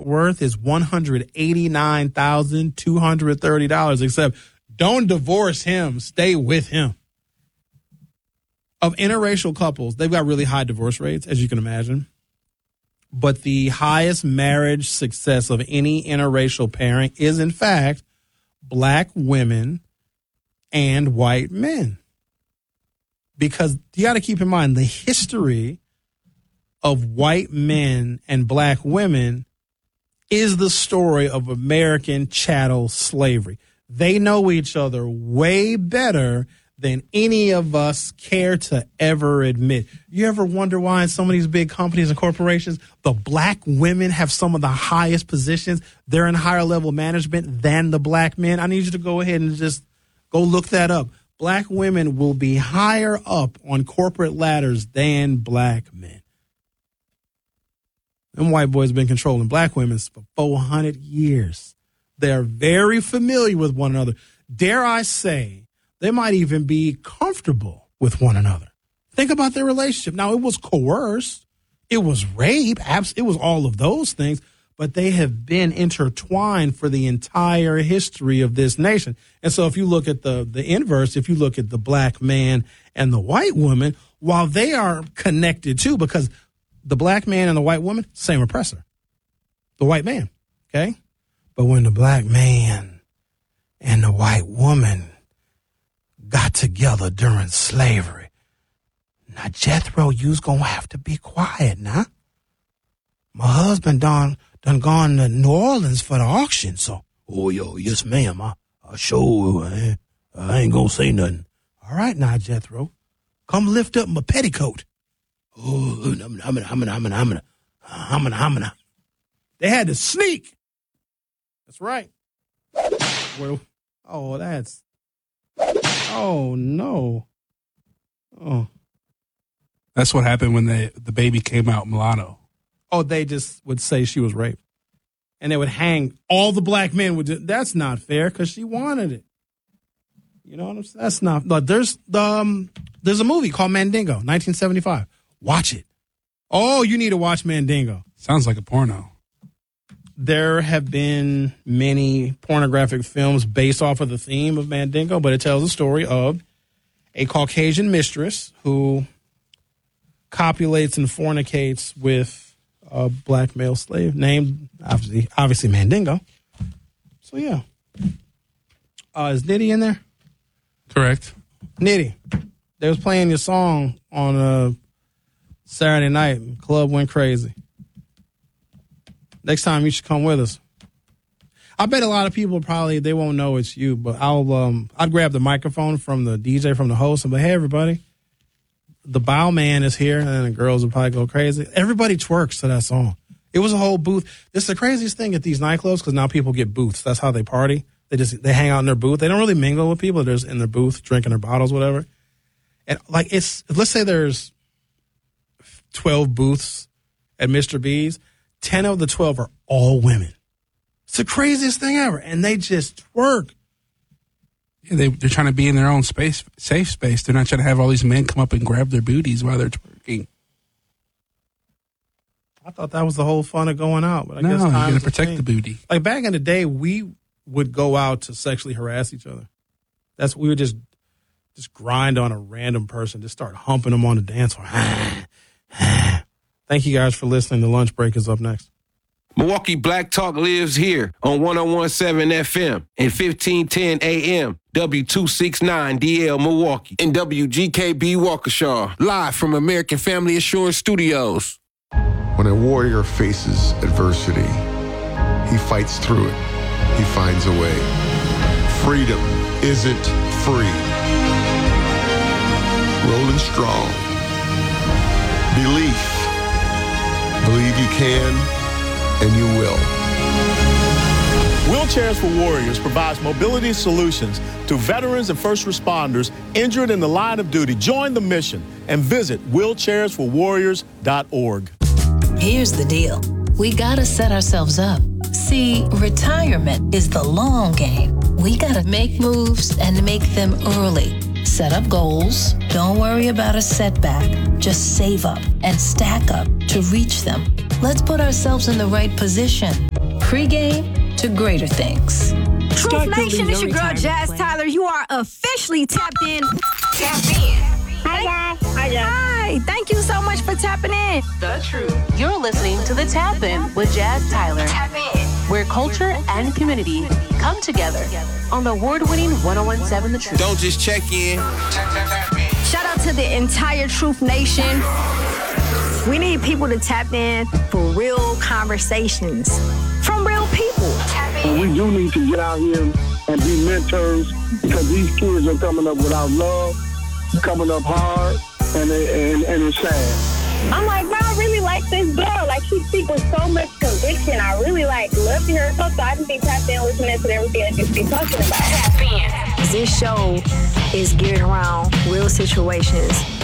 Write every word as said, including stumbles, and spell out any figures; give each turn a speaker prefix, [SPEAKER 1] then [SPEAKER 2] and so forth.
[SPEAKER 1] worth is one hundred eighty-nine thousand two hundred thirty dollars, except don't divorce him. Stay with him. Of interracial couples, they've got really high divorce rates, as you can imagine. But the highest marriage success of any interracial pairing is, in fact, black women and white men. Because you got to keep in mind the history of white men and black women is the story of American chattel slavery. They know each other way better than any of us care to ever admit. You ever wonder why in some of these big companies and corporations, the black women have some of the highest positions? They're in higher level management than the black men. I need you to go ahead and just go look that up. Black women will be higher up on corporate ladders than black men. Them white boys have been controlling black women for four hundred years. They're very familiar with one another. Dare I say, they might even be comfortable with one another. Think about their relationship. Now, it was coerced. It was rape. It was all of those things. But they have been intertwined for the entire history of this nation. And so if you look at the, the inverse, if you look at the black man and the white woman, while they are connected too, because the black man and the white woman, same oppressor, the white man, okay? But when the black man and the white woman got together during slavery, now, Jethro, you's going to have to be quiet now. My husband done, done gone to New Orleans for the auction, so, oh, yo, yes, ma'am, I, I sure, I, I ain't going to say nothing. All right now, Jethro, come lift up my petticoat. Oh, I'm gonna, I'm gonna, I'm gonna, I'm gonna, I'm gonna, I'm gonna, I'm gonna. They had to sneak. That's right. Well, oh, that's, oh, no. Oh.
[SPEAKER 2] That's what happened when they, the baby came out mulatto.
[SPEAKER 1] Oh, they just would say she was raped. And they would hang, all the black men would do, that's not fair because she wanted it. You know what I'm saying? That's not, but there's, um, there's a movie called Mandingo, nineteen seventy-five. Watch it. Oh, you need to watch Mandingo.
[SPEAKER 2] Sounds like a porno.
[SPEAKER 1] There have been many pornographic films based off of the theme of Mandingo, but it tells the story of a Caucasian mistress who copulates and fornicates with a black male slave named, obviously, obviously Mandingo. So, yeah. Uh, is Nitty in there?
[SPEAKER 2] Correct.
[SPEAKER 1] Nitty, they was playing your song on a Saturday night, and the club went crazy. Next time you should come with us. I bet a lot of people probably, they won't know it's you, but I'll um I'd grab the microphone from the D J, from the host, and be, hey, everybody, the bow man is here, and then the girls will probably go crazy. Everybody twerks to that song. It was a whole booth. This is the craziest thing at these nightclubs because now people get booths. That's how they party. They just, they hang out in their booth. They don't really mingle with people. They're just in their booth drinking their bottles, whatever. And like it's, let's say there's twelve booths at Mister B's. ten of the twelve are all women. It's the craziest thing ever. And they just twerk.
[SPEAKER 2] Yeah, they, they're trying to be in their own space, safe space. They're not trying to have all these men come up and grab their booties while they're twerking.
[SPEAKER 1] I thought that was the whole fun of going out. But I
[SPEAKER 2] no,
[SPEAKER 1] guess
[SPEAKER 2] you're going to
[SPEAKER 1] times
[SPEAKER 2] protect
[SPEAKER 1] change.
[SPEAKER 2] the booty.
[SPEAKER 1] Like back in the day, we would go out to sexually harass each other. That's we would just just grind on a random person, just start humping them on the dance floor. Thank you guys for listening. The lunch break is up next.
[SPEAKER 3] Milwaukee Black Talk lives here on one oh one point seven F M and fifteen ten A M, W two sixty-nine D L Milwaukee, and W G K B Waukesha, live from American Family Assurance Studios.
[SPEAKER 4] When a warrior faces adversity, he fights through it. He finds a way. Freedom isn't free. Rolling strong. Belief. Believe you can, and you will.
[SPEAKER 5] Wheelchairs for Warriors provides mobility solutions to veterans and first responders injured in the line of duty. Join the mission and visit wheelchairs for warriors dot org.
[SPEAKER 6] Here's the deal. We gotta set ourselves up. See, retirement is the long game. We gotta make moves and make them early. Set up goals. Don't worry about a setback. Just save up and stack up to reach them. Let's put ourselves in the right position. pregame to greater things.
[SPEAKER 7] Truth Nation, it's your girl Jazz Tyler. You are officially tapped in. Tapped in.
[SPEAKER 8] Hi, guys.
[SPEAKER 7] Hi, Jazz. Hi. Thank you so much for tapping in.
[SPEAKER 9] The Truth. You're listening to The Tap In with Jazz Tyler.
[SPEAKER 7] Tap in.
[SPEAKER 9] Where culture and community come together on the award-winning one oh one seven The Truth.
[SPEAKER 3] Don't just check in.
[SPEAKER 7] Shout out to the entire Truth Nation. We need people to tap in for real conversations from real people.
[SPEAKER 10] We do need to get out here and be mentors because these kids are coming up without love, coming up hard, and, and, and it's sad.
[SPEAKER 8] I'm like, bro, I really like this girl. Like, she speaks with so much conviction. I really, like, love to hear her talk, so I just be tapped in listening to everything that she's talking about.
[SPEAKER 7] Tap in. This show is geared around real situations